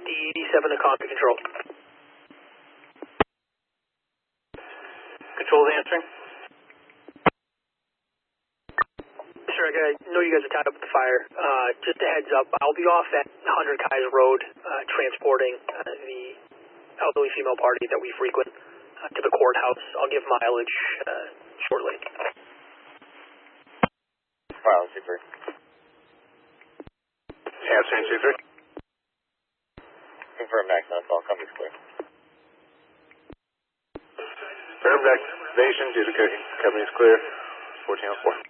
D87 to copy control. Control's answering. Sure, I know you guys are tied up with the fire. Just a heads up, I'll be off at 100 Kaiser Road transporting the elderly female party that we frequent to the courthouse. I'll give mileage shortly. File C3. Answering C3. Confirm maximum call. Company's clear. Confirmed activation due to company's clear. 1404.